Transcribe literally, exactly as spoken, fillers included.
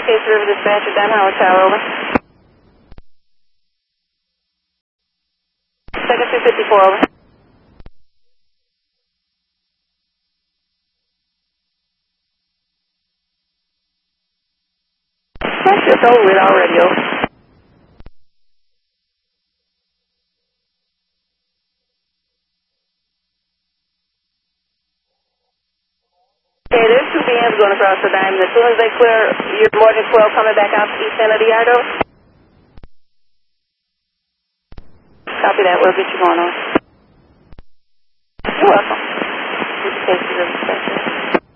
Case River Dispatcher, Dan Howard Tower, over. Second two fifty-four, over. That's just over with already, over. Okay, there's two B Ms going across the diamond. As soon as they clear, you're more than twelve coming back out to east end of the yard, over. Copy that. We'll get you going on. You're welcome. Case River Dispatcher.